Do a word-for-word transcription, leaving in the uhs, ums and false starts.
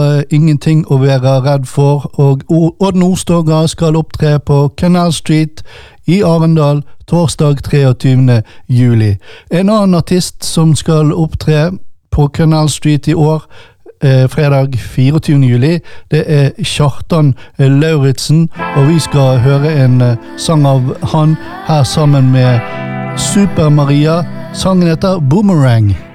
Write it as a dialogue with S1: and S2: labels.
S1: Uh, ingenting å være redd for, og Odd Nordstoga skal opptre på Canal Street i Arendal torsdag treogtyvende juli. En annen artist som skal opptre på Canal Street i år, eh, fredag fireogtyvende juli, det er Kjartan Lauritzen, og vi skal høre en eh, sang av han her sammen med Super Maria. Sangen heter Boomerang.